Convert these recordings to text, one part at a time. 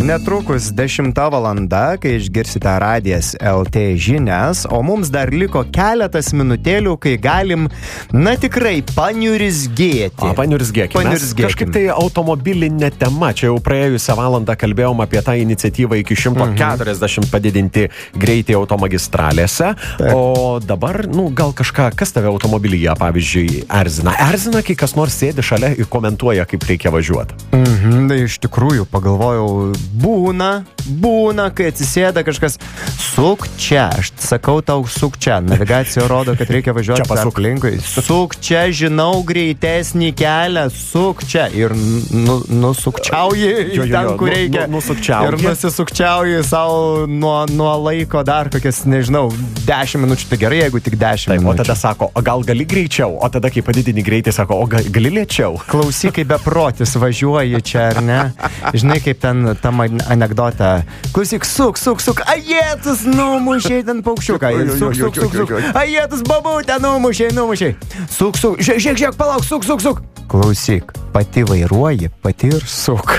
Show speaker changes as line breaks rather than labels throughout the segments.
Netrukus 10 valanda, kai išgirsite Radijas LT žinias, o mums dar liko keletas minutėlių, kai galim, na tikrai, paniurzgėti.
Paniurzgėkime. Mes kažkaip tai automobilinė tema. Čia jau praėjusią valandą kalbėjom apie tą iniciatyvą iki 140 padidinti greitį automagistralėse. O dabar, gal kažką, kas tave automobilyje, pavyzdžiui, erzina? Erzina, kai kas nors sėdi šalia ir komentuoja, kaip reikia važiuoti.
Iš tikrųjų, pagalvojau, būna, kai atsisėda kažkas, suk čia, aš sakau tau, suk čia, navigacija rodo, kad reikia važiuoti čia aplinkui, suk čia, žinau greitesnį kelią, suk čia ir nusukčiauji ten, kur reikia, ir nusisukčiauji savo nuo laiko dar kokias, nežinau, 10 minučių, tai gerai, jeigu tik 10 minučių.
O tada sako, o gal gali greičiau, o tada, kai padidini greitį, sako, o gali lėčiau.
Klausyk, kaip beprotis važiuoji čia, ar ne? Žinai, kaip ten tam anekdotą. Klausyk, suk, ajetus numušė ten paukščiuką. Suk. Ajetus babutę numušė. Suk. Žiūrėk, palauk, suk. Klausyk, pati vairuoji, pati ir suk.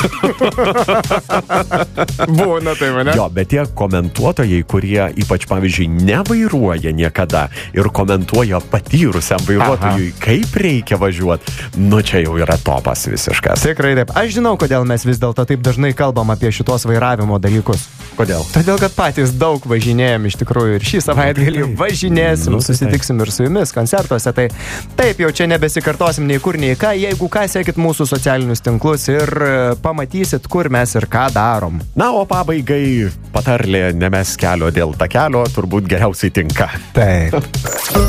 Būna tai mane.
Jo, bet tie komentuotojai, kurie ypač, pavyzdžiui, nevairuoja niekada ir komentuoja patyrusiam vairuotojui, kaip reikia važiuoti, čia jau yra topas visiškas.
Tikrai taip. Aš žinau, kodėl mes vis dėlto taip dažnai kalbam apie šitos vairavimo dalykus.
Kodėl?
Todėl, kad patys daug važinėjom iš tikrųjų ir šį savaitgalį važinėsim, susitiksim ir su jumis koncertuose. Tai taip, jau čia nebesikartosim nei kur, nei ką. Jeigu ką, sekit mūsų socialinius tinklus ir pamatysit, kur mes ir ką darom.
Na, o pabaigai patarlė nemes kelio dėl takelio turbūt geriausiai tinka.
Taip.